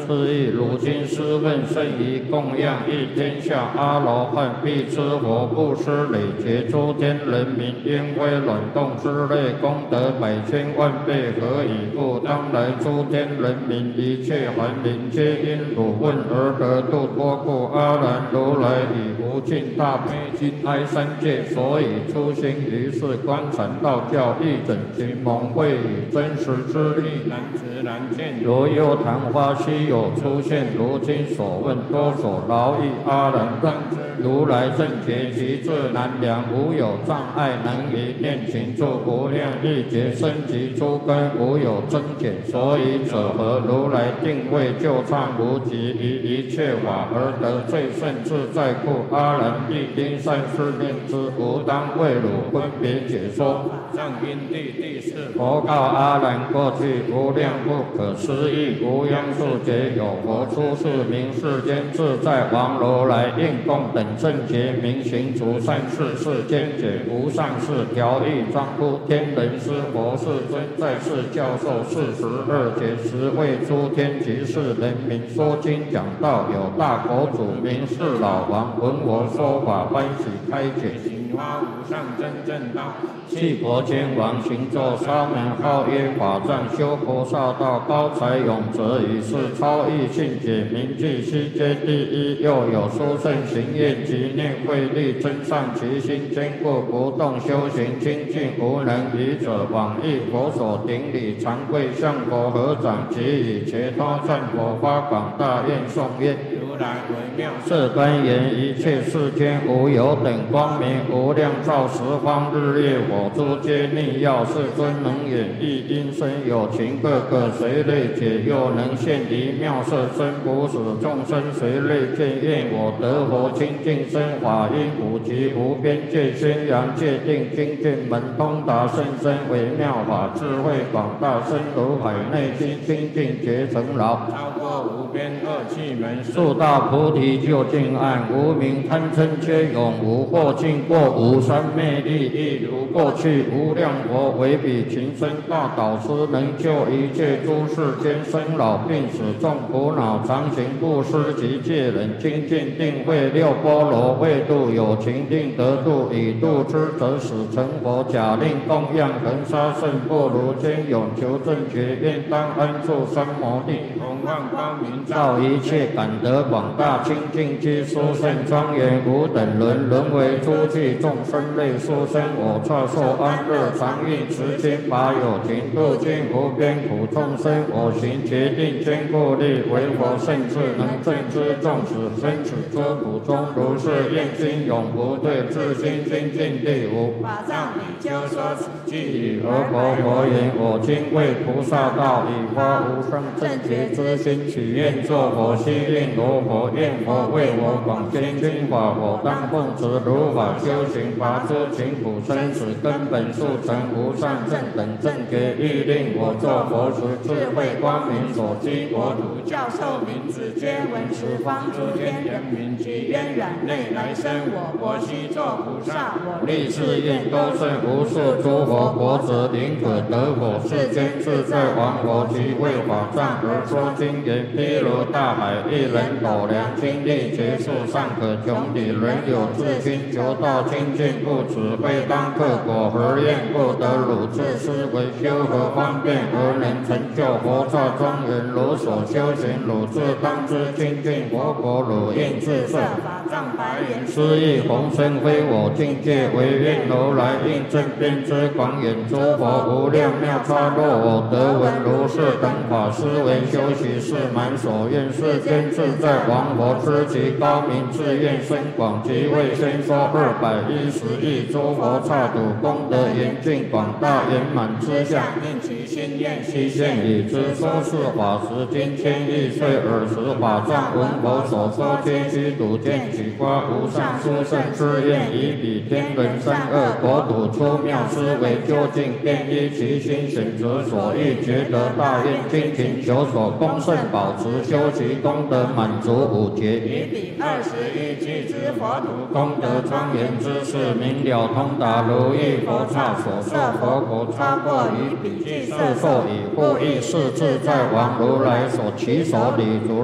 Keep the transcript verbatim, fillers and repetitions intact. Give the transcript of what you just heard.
是意，如今试问甚于供养一天下阿罗汉，必知佛布施累劫诸天人民，因为卵动之类功德百千万倍，何以故？当来诸天人民一切凡灵，皆因汝问而得度脱故。阿难，如来以无尽大悲心哀三界，所以出行于世观禅道教，义整经蒙会以真实之力难知难见。如幽昙花稀有出现，如今所问多所劳役。阿难，当知如来正觉极至难量，无有障碍，能于念情住无量亿劫生及诸根，无有增减。所以者何？如来定位就畅无极，于一切法而得最胜自在故。阿难，必应善思念之，吾当为汝分别解说。上因地第四，佛告阿难：过去无量不可思议无央数劫，有佛出世名世间自在王如来，应供等正觉明行除善事，世间解无上士调御庄乎天人师佛世尊，在世教授四十二劫，十为诸天及世人民说经讲道。有大佛祖名是老王，闻我说法，欢喜开解，行发无上真正道。弃婆天王行作沙门，号曰法藏，修菩萨道，高才永泽，以是超逸信解，名具悉皆第一。又有殊胜行愿及念慧力，增上其心，坚固不动，修行清净，无能愚者往诣佛所顶礼，常跪向佛合掌，即以伽多赞佛发广大愿颂曰：如来为妙色端严，一切世间无有等光明，无量照十方日月火珠皆逆耀，世尊能演绎音声，有情各个随类解，又能现离妙色身，不使众生随类见。愿我得佛清净身，法音普及无边界，宣扬界定精进门，通达甚深微妙法，智慧广大，深如海内心，清净觉成劳，超过无边恶趣门，速到菩提究竟岸，无明贪嗔皆永无，或尽过无三昧力，亦如过去无量佛为彼情深大导师，能救一切诸世间生老病死众苦恼，常行布施及戒忍，精进定慧六波罗为度有情定得度，以度之则使成佛。假令供养恒沙圣不如坚永求正觉，愿当安住三摩地，弘放光明照一切，感得广大清净及殊胜庄严，无等伦沦为诸趣众生类殊生。我刹受安乐常运持经，法有情度尽无边苦众生。我行决定坚固力，为佛圣智能正知众使生死诸苦中，如是愿心永不退，自心精进地无。法藏比丘说此句语，而佛佛言：我今为菩萨道，以发无上正觉之心，许愿作佛，悉令罗佛，愿佛为我广宣经法，我当奉持如法修行，拔诸情苦生死根本，速成无上正等正觉。欲令我作佛时，智慧光明所积国土，教授名字皆闻十方诸天人民，及渊远内来生，我国悉作菩萨。我立誓愿多胜无数诸佛国者，宁可得佛世间自在王佛，及为法藏而说经言。譬如大海，一人斗量，经历劫数尚可穷底，人有志心求道清净，不此非当克果，何愿不得汝自思维修何方便，而能成就佛刹庄严？如所修行，汝自当知清净佛国，汝应自设法藏白言。斯亦弘身非我境界，唯愿如来应正遍知广远诸佛无量妙差。若我得闻如是等法，思维修习是满所愿，世间自在王佛知其高明，自愿深广，即为先说二百一十亿诸佛刹土，功德严净广大圆满之相，应其心愿悉现已知。说是法时，今千亿岁尔时，法藏闻佛所说，皆须睹见取发无上殊胜之愿，以彼天人三恶国土出妙思维究竟，便依其心选择所欲，觉得大愿精勤求所恭圣保持，修习功德满足五劫，以彼二十一俱之佛土，功德庄严之事，明了通达如意佛刹所设佛国，超过于彼具色受以护益是自在王如来所起所礼足。